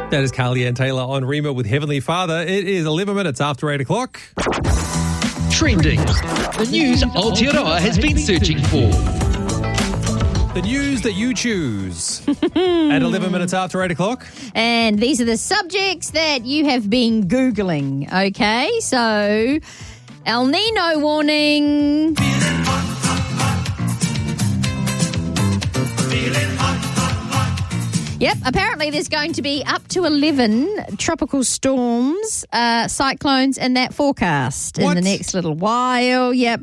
That is Carly Ann Taylor on Rima with Heavenly Father. It is 11 minutes after 8 o'clock. Trending. The news Aotearoa has been searching for. The news that you choose at 11 minutes after 8 o'clock. And these are the subjects that you have been Googling, okay? So, El Nino warning. Yep, apparently there's going to be up to 11 tropical storms, cyclones in that forecast in the next little while. Yep,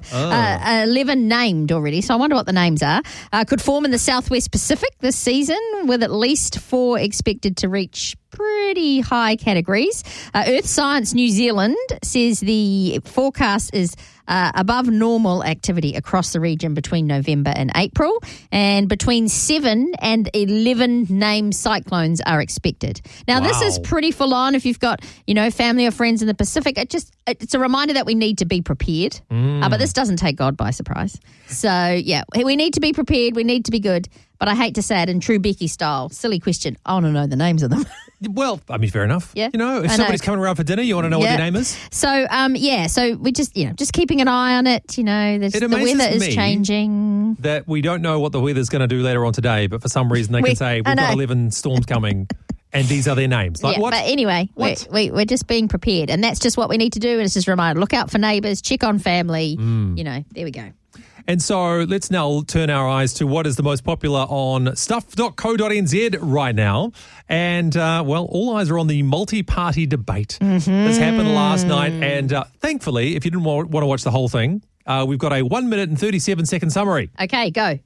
11 named already, so I wonder what the names are. Could form in the southwest Pacific this season, with at least 4 expected to reach pretty high categories. Earth Science New Zealand says the forecast is above normal activity across the region between November and April, and between 7 and 11 named cyclones are expected. Now, This is pretty full on. If you've got, family or friends in the Pacific, it's a reminder that we need to be prepared. But this doesn't take God by surprise. So, yeah, we need to be prepared. We need to be good. But I hate to say it in true Becky style. Silly question. I want to know the names of them. Well, I mean, fair enough. Yeah. If somebody's coming around for dinner, you want to know what their name is? So, so we just keeping an eye on it. The weather is changing. That we don't know what the weather's going to do later on today, but for some reason they can say, we've got 11 storms coming. And these are their names. What? But anyway, we're just being prepared. And that's just what we need to do. And it's just a reminder. Look out for neighbours, check on family. There we go. And so let's now turn our eyes to what is the most popular on stuff.co.nz right now. And, all eyes are on the multi-party debate. This happened last night. And thankfully, if you didn't want to watch the whole thing, we've got a 1 minute and 37-second summary. Okay, go.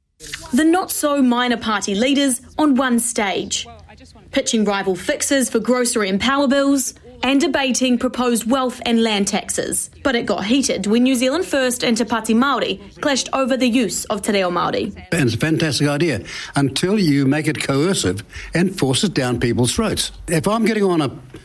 The not-so-minor party leaders on one stage, pitching rival fixes for grocery and power bills, and debating proposed wealth and land taxes. But it got heated when New Zealand First and Te Pāti Māori clashed over the use of Te Reo Māori. And it's a fantastic idea until you make it coercive and force it down people's throats. If I'm getting on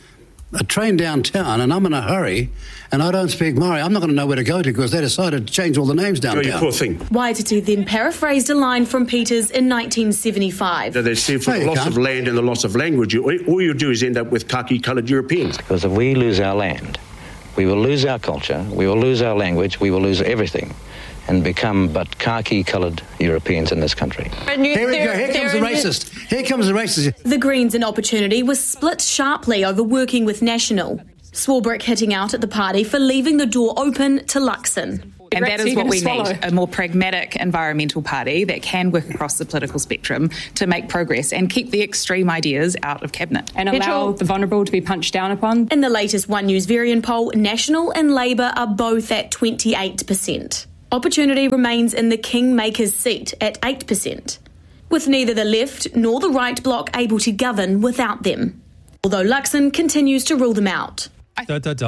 a train downtown and I'm in a hurry and I don't speak Māori, I'm not going to know where to go to because they decided to change all the names downtown. Oh, you poor thing. Waititi then paraphrased a line from Peters in 1975. They said for the loss of land and the loss of language, all you do is end up with khaki-coloured Europeans. Because if we lose our land, we will lose our culture, we will lose our language, we will lose everything and become but khaki-coloured Europeans in this country. Here we go. Here comes the racist. Here comes the racist. The Greens and Opportunity was split sharply over working with National. Swarbrick hitting out at the party for leaving the door open to Luxon. And that is what we need, a more pragmatic environmental party that can work across the political spectrum to make progress and keep the extreme ideas out of cabinet. And allow the vulnerable to be punched down upon. In the latest One News Varian poll, National and Labour are both at 28%. Opportunity remains in the Kingmaker's seat at 8%, with neither the left nor the right bloc able to govern without them, although Luxon continues to rule them out. That's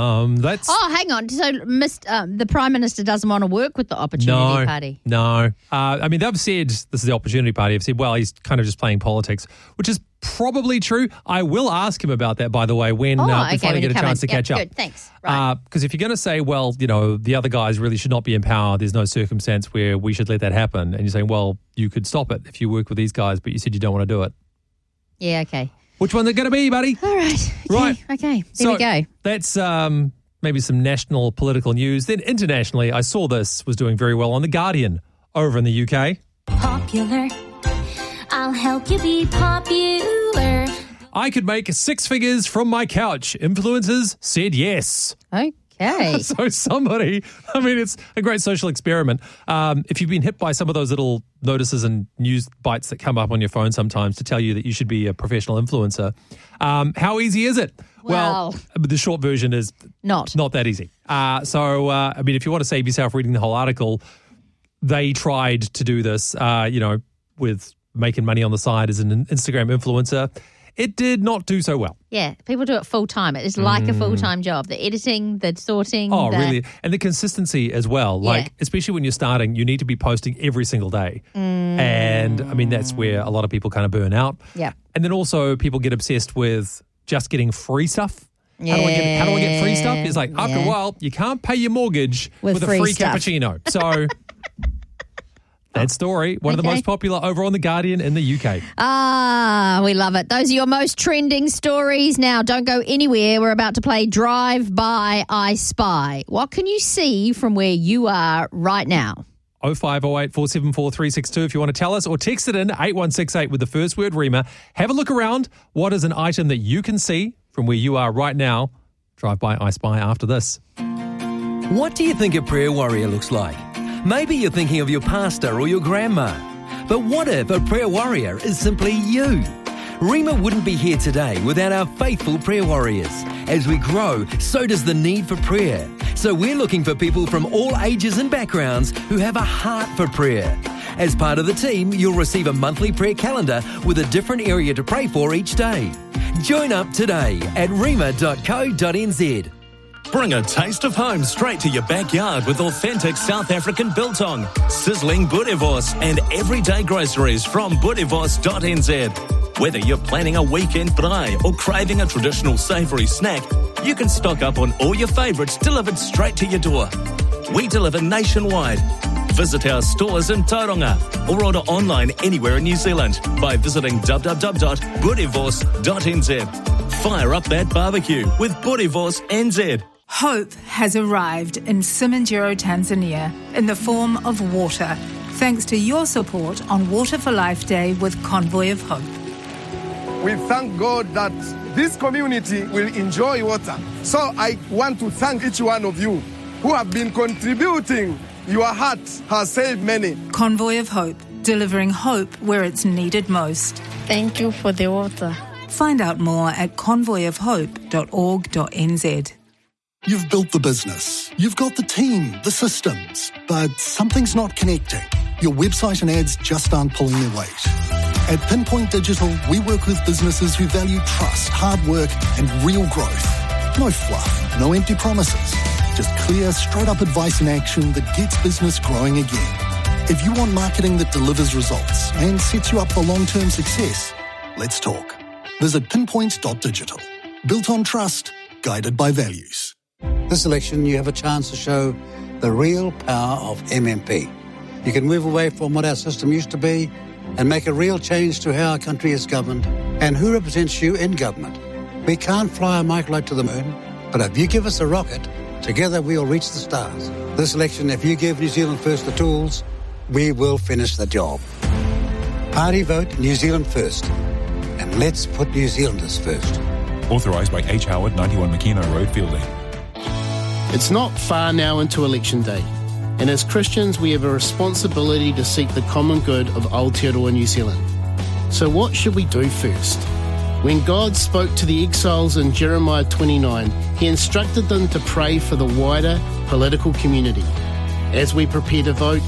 hang on. So the Prime Minister doesn't want to work with the Opportunity Party? No. They've said, this is the Opportunity Party, they've said, well, he's kind of just playing politics, which is probably true. I will ask him about that, by the way, when we finally get a chance to catch up. Good, thanks. Right. Because if you're going to say, well, the other guys really should not be in power, there's no circumstance where we should let that happen, and you're saying, well, you could stop it if you work with these guys, but you said you don't want to do it. Yeah, okay. Which one they're going to be, buddy? All right. Okay. There we go. That's maybe some national political news. Then internationally, I saw this was doing very well on The Guardian over in the UK. Popular. I'll help you be popular. I could make 6 figures from my couch. Influencers said yes. Okay. So somebody, it's a great social experiment. If you've been hit by some of those little notices and news bites that come up on your phone sometimes to tell you that you should be a professional influencer, how easy is it? Well, the short version is not that easy. If you want to save yourself reading the whole article, they tried to do this, with making money on the side as an Instagram influencer. It did not do so well. Yeah, people do it full time. It is like a full time job. The editing, the sorting. Oh, really? And the consistency as well. Especially when you're starting, you need to be posting every single day. And that's where a lot of people kind of burn out. Yeah. And then also people get obsessed with just getting free stuff. How do I get free stuff? It's like after a while, you can't pay your mortgage with a free cappuccino. So That story, one of the most popular over on The Guardian in the UK. We love it. Those are your most trending stories. Now, don't go anywhere. We're about to play Drive By I Spy. What can you see from where you are right now? 0508 474 362 if you want to tell us, or text it in 8168 with the first word Rima. Have a look around. What is an item that you can see from where you are right now? Drive By I Spy after this. What do you think a prayer warrior looks like? Maybe you're thinking of your pastor or your grandma. But what if a prayer warrior is simply you? Rima wouldn't be here today without our faithful prayer warriors. As we grow, so does the need for prayer. So we're looking for people from all ages and backgrounds who have a heart for prayer. As part of the team, you'll receive a monthly prayer calendar with a different area to pray for each day. Join up today at rima.co.nz. Bring a taste of home straight to your backyard with authentic South African biltong, sizzling boerewors and everyday groceries from boerewors.nz. Whether you're planning a weekend braai or craving a traditional savoury snack, you can stock up on all your favourites delivered straight to your door. We deliver nationwide. Visit our stores in Tauranga or order online anywhere in New Zealand by visiting www.boerewors.nz. Fire up that barbecue with Boerewors NZ. Hope has arrived in Simanjiro, Tanzania, in the form of water, thanks to your support on Water for Life Day with Convoy of Hope. We thank God that this community will enjoy water. So I want to thank each one of you who have been contributing. Your heart has saved many. Convoy of Hope, delivering hope where it's needed most. Thank you for the water. Find out more at convoyofhope.org.nz. You've built the business, you've got the team, the systems, but something's not connecting. Your website and ads just aren't pulling their weight. At Pinpoint Digital, we work with businesses who value trust, hard work, and real growth. No fluff, no empty promises. Just clear, straight-up advice and action that gets business growing again. If you want marketing that delivers results and sets you up for long-term success, let's talk. Visit pinpoint.digital. Built on trust, guided by values. This election, you have a chance to show the real power of MMP. You can move away from what our system used to be and make a real change to how our country is governed and who represents you in government. We can't fly a microlight to the moon, but if you give us a rocket, together we'll reach the stars. This election, if you give New Zealand First the tools, we will finish the job. Party vote New Zealand First. And let's put New Zealanders first. Authorised by H. Howard, 91 McKenna Road, Fielding. It's not far now into Election Day, and as Christians we have a responsibility to seek the common good of Aotearoa New Zealand. So what should we do first? When God spoke to the exiles in Jeremiah 29, he instructed them to pray for the wider political community. As we prepare to vote,